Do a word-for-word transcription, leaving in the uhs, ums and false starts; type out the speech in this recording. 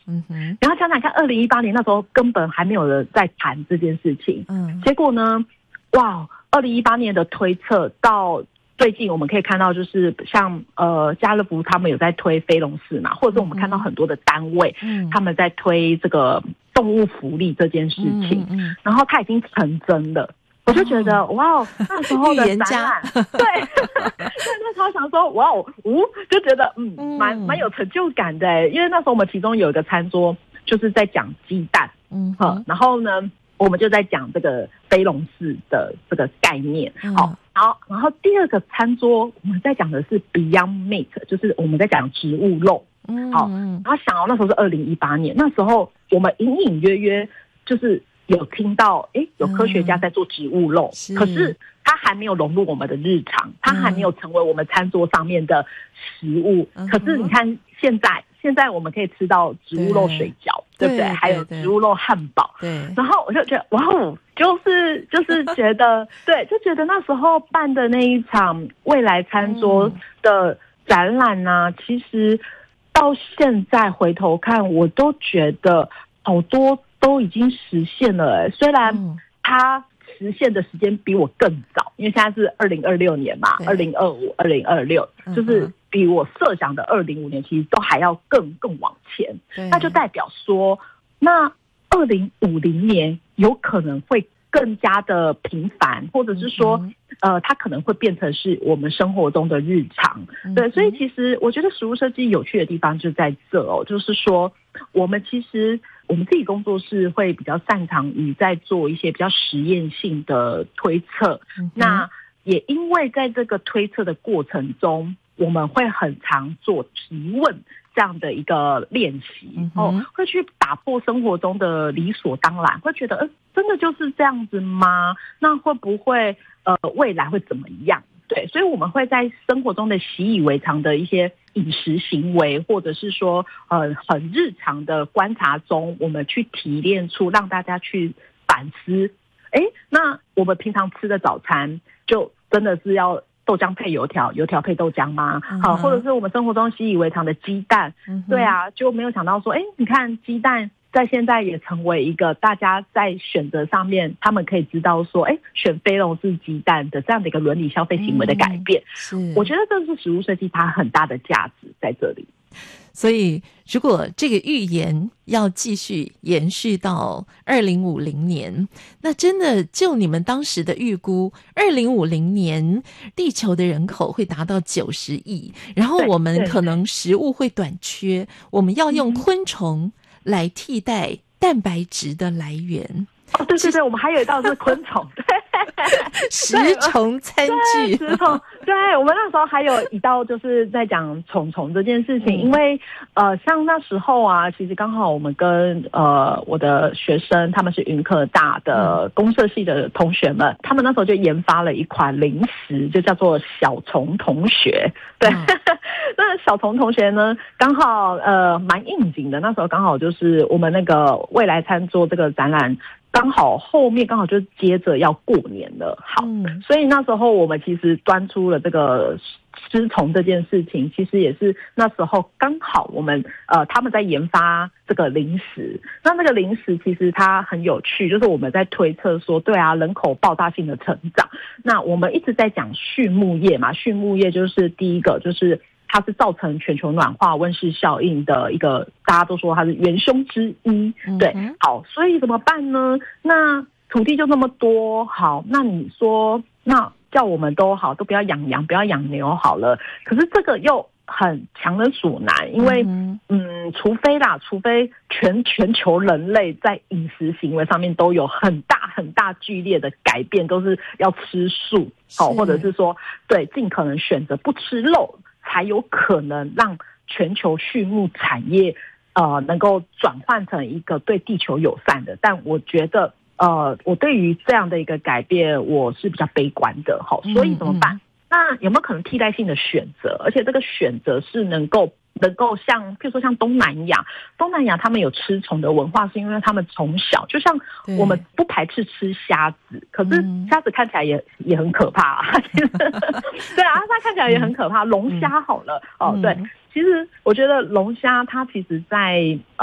嗯哼， 然后想想看，二零一八年那时候根本还没有人在谈这件事情， 嗯， 结果呢，哇，二零一八年的推测到最近我们可以看到，就是像呃家乐福他们有在推飞龙式嘛，或者是我们看到很多的单位， 嗯， 他们在推这个动物福利这件事情， 嗯嗯， 然后它已经成真了。我就觉得、哦、哇，那时候的展览，对，那时候想说哇，呜，就觉得嗯，蛮蛮有成就感的，因为那时候我们其中有一个餐桌就是在讲鸡蛋， 嗯， 然后呢，我们就在讲这个飞龙式的这个概念，好、嗯，然后然后第二个餐桌我们在讲的是 Beyond Meat， 就是我们在讲植物肉，嗯，好，然后想哦，那时候是二零一八年，那时候我们隐隐约约就是有听到，哎，有科学家在做植物肉，嗯、可是它还没有融入我们的日常，它还没有成为我们餐桌上面的食物。嗯、可是你看现在，现在我们可以吃到植物肉水饺，对, 对不对？还有植物肉汉堡。对。然后我就觉得，哇哦，就是就是觉得，对，就觉得那时候办的那一场未来餐桌的展览啊，嗯、其实到现在回头看，我都觉得好多都已经实现了、欸。虽然它实现的时间比我更早，因为现在是二零二六年嘛，二零二五、二零二六，就是比我设想的二零五年其实都还要更更往前。那就代表说，那二零五零年有可能会更加的频繁，或者是说，呃，它可能会变成是我们生活中的日常。对，所以其实我觉得食物设计有趣的地方就在这哦，就是说我们其实。我们自己工作室会比较擅长于在做一些比较实验性的推测，嗯、那也因为在这个推测的过程中，我们会很常做提问这样的一个练习，嗯、哦，会去打破生活中的理所当然，会觉得，呃，真的就是这样子吗？那会不会呃未来会怎么样？对，所以我们会在生活中的习以为常的一些饮食行为，或者是说呃很日常的观察中，我们去提炼出让大家去反思，哎，那我们平常吃的早餐就真的是要豆浆配油条，油条配豆浆吗？好、嗯，或者是我们生活中习以为常的鸡蛋，嗯、对啊，就没有想到说，哎，你看鸡蛋。在现在也成为一个大家在选择上面，他们可以知道说，哎，选飞龙式鸡蛋的这样的一个伦理消费行为的改变，嗯、是我觉得这是食物设计它很大的价值在这里。 所以，如果这个预言要继续延续到二零五零年，那真的就你们当时的预估，二零五零年地球的人口会达到九十亿，然后我们可能食物会短缺，我们要用昆虫来替代蛋白质的来源。 哦，对对对，我们还有一道是昆虫，对， 食虫餐具， 食虫，对，我们那时候还有一道就是在讲虫虫这件事情，嗯、因为呃，像那时候啊，其实刚好我们跟呃我的学生，他们是云科大的公社系的同学们，嗯、他们那时候就研发了一款零食，就叫做小虫同学，对，嗯、那小虫同学呢，刚好呃蛮应景的，那时候刚好就是我们那个未来餐桌这个展览。刚好后面刚好就接着要过年了，好，嗯、所以那时候我们其实端出了这个吃虫这件事情，其实也是那时候刚好我们呃他们在研发这个零食，那那个零食其实它很有趣，就是我们在推测说，对啊，人口爆炸性的成长，那我们一直在讲畜牧业嘛，畜牧业就是第一个就是。它是造成全球暖化温室效应的一个，大家都说它是元凶之一。对，好，所以怎么办呢？那土地就那么多，好，那你说，那叫我们都好，都不要养羊，不要养牛好了。可是这个又很强人所难，因为嗯, 嗯，除非啦，除非全全球人类在饮食行为上面都有很大很大剧烈的改变，都是要吃素，好，或者是说对，尽可能选择不吃肉。才有可能让全球畜牧产业呃能够转换成一个对地球友善的，但我觉得呃我对于这样的一个改变我是比较悲观的，好，所以怎么办？嗯嗯那有没有可能替代性的选择？而且这个选择是能够能够像，譬如说像东南亚，东南亚他们有吃虫的文化，是因为他们从小就像我们不排斥吃虾子，可是虾子看起来也、嗯、也很可怕、啊，对啊，它看起来也很可怕。龙虾好了，嗯、哦，对，其实我觉得龙虾它其实在